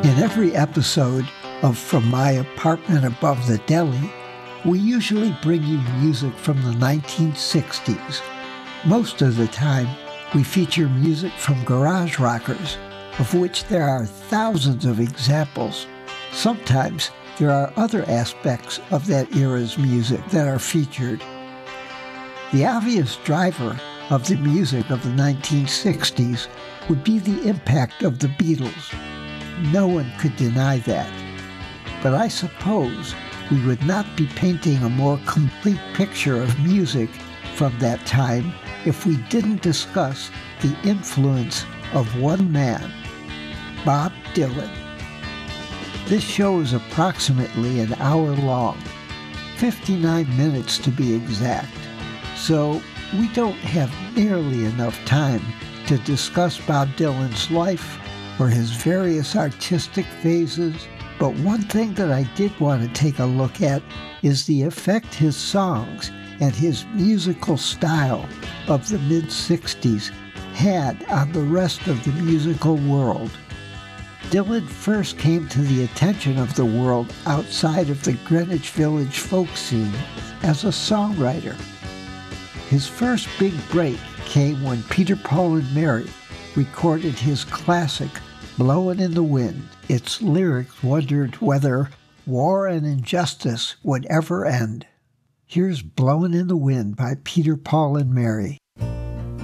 In every episode of From My Apartment Above the Deli, we usually bring you music from the 1960s. Most of the time, we feature music from garage rockers, of which there are thousands of examples. Sometimes there are other aspects of that era's music that are featured. The obvious driver of the music of the 1960s would be the impact of the Beatles. No one could deny that. But I suppose we would not be painting a more complete picture of music from that time if we didn't discuss the influence of one man, Bob Dylan. This show is approximately an hour long, 59 minutes to be exact, so we don't have nearly enough time to discuss Bob Dylan's life or his various artistic phases, but one thing that I did want to take a look at is the effect his songs and his musical style of the mid-60s had on the rest of the musical world. Dylan first came to the attention of the world outside of the Greenwich Village folk scene as a songwriter. His first big break came when Peter, Paul and Mary recorded his classic Blowin' in the Wind. Its lyrics wondered whether war and injustice would ever end. Here's Blowin' in the Wind by Peter, Paul and Mary.